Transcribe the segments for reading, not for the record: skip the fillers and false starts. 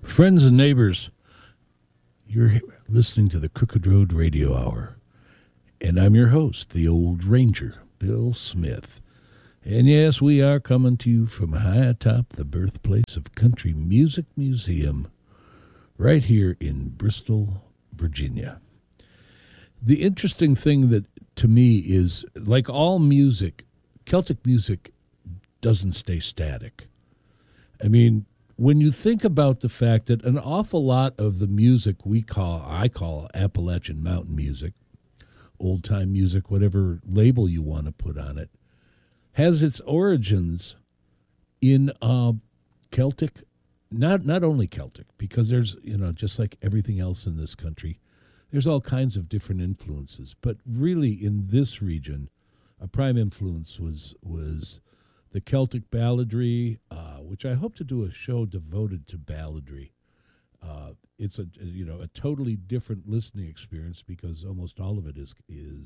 Friends and neighbors, you're listening to the Crooked Road Radio Hour, and I'm your host, the Old Ranger, Bill Smith. And yes, we are coming to you from high atop the birthplace of Country Music Museum, right here in Bristol, Virginia. The interesting thing that, to me, is, like all music, Celtic music doesn't stay static. I mean, when you think about the fact that an awful lot of the music I call Appalachian mountain music, old time music, whatever label you want to put on it, has its origins in Celtic, not only Celtic, because there's, just like everything else in this country, there's all kinds of different influences. But really, in this region, a prime influence was the Celtic balladry, which I hope to do a show devoted to balladry. It's a totally different listening experience because almost all of it is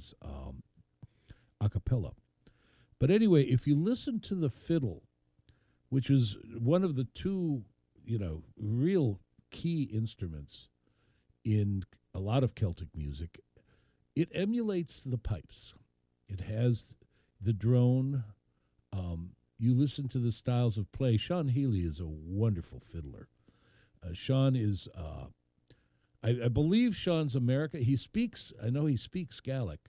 a cappella. But anyway, if you listen to the fiddle, which is one of the two, real key instruments in a lot of Celtic music, it emulates the pipes. It has the drone. You listen to the styles of play. Sean Healy is a wonderful fiddler. Sean is, I believe Sean's American. I know he speaks Gaelic.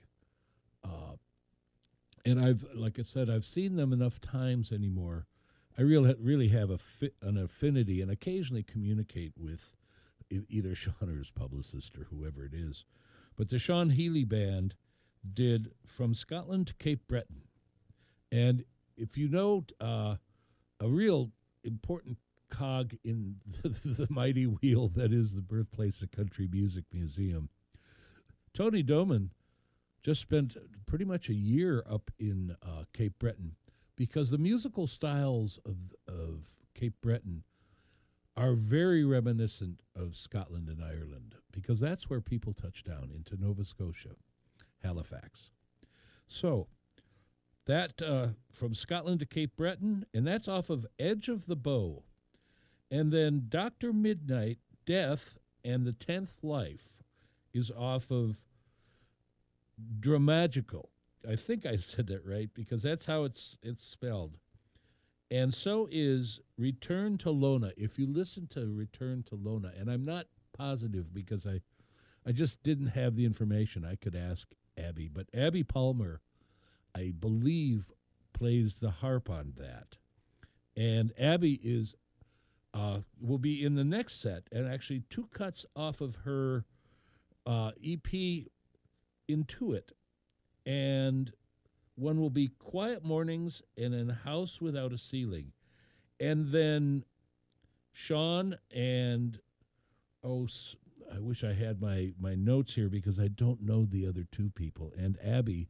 And like I said, I've seen them enough times anymore. I really have an affinity and occasionally communicate with either Sean or his publicist or whoever it is. But the Sean Healy Band did From Scotland to Cape Breton. And if you note a real important cog in the mighty wheel that is the birthplace of Country Music Museum, Tony Doman just spent pretty much a year up in Cape Breton because the musical styles of Cape Breton are very reminiscent of Scotland and Ireland because that's where people touch down into Nova Scotia, Halifax. So that From Scotland to Cape Breton, and that's off of Edge of the Bow. And then Dr. Midnight, Death, and the 10th Life is off of Dramagical. I think I said that right because that's how it's spelled. And so is Return to Lona. If you listen to Return to Lona, and I'm not positive because I just didn't have the information. I could ask Abby, but Abby Palmer, I believe, plays the harp on that. And Abby will be in the next set, and actually two cuts off of her EP Intuit. And one will be Quiet Mornings and then House Without a Ceiling. And then Sean and, I wish I had my notes here because I don't know the other two people, and Abby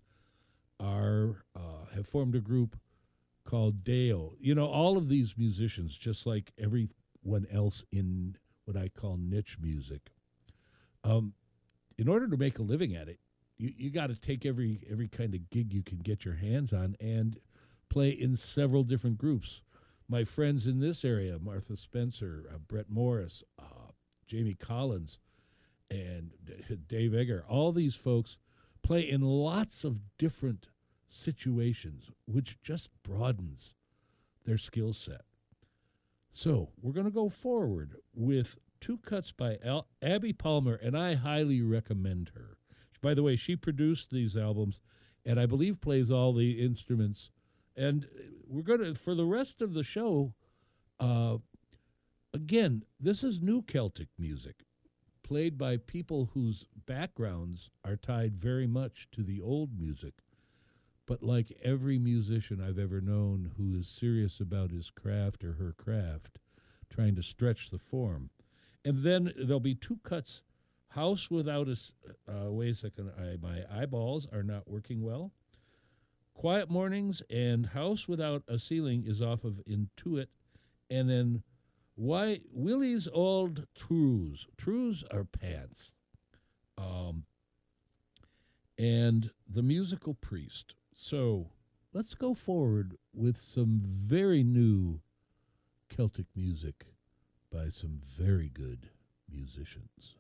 have formed a group called Deo. All of these musicians, just like everyone else in what I call niche music, in order to make a living at it, you got to take every kind of gig you can get your hands on and play in several different groups. My friends in this area, Martha Spencer, Brett Morris, Jamie Collins, and Dave Egger, all these folks play in lots of different situations, which just broadens their skill set. So we're going to go forward with two cuts by Abby Palmer, and I highly recommend her. By the way, she produced these albums, and I believe plays all the instruments. And we're going to, for the rest of the show, again, this is new Celtic music, played by people whose backgrounds are tied very much to the old music. But like every musician I've ever known who is serious about his craft or her craft, trying to stretch the form. And then there'll be two cuts. House Without a wait a second, my eyeballs are not working well. Quiet Mornings and House Without a Ceiling is off of Intuit. And then Willie's Old Trews. Trews are pants. And The Musical Priest. So let's go forward with some very new Celtic music by some very good musicians.